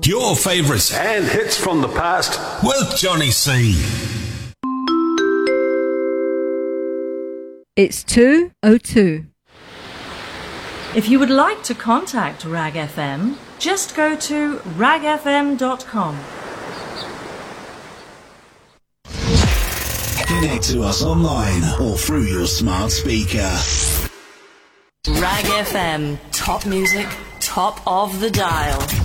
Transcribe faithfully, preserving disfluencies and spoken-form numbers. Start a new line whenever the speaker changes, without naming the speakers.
Your favourites
and hits from the past
with Johnny C.
It's two oh two.
If you would like to contact Rag F M, just go to rag f m dot com.
Connect to us online or through your smart speaker.
Rag F M, top music, top of the dial.